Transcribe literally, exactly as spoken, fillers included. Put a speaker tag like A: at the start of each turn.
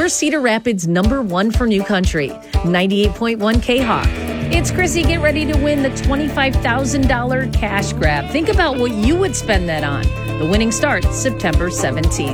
A: We're Cedar Rapids' number one for New Country, ninety-eight point one K-Hawk. It's Chrissy. Get ready to win the twenty-five thousand dollars cash grab. Think about what you would spend that on. The winning starts September seventeenth.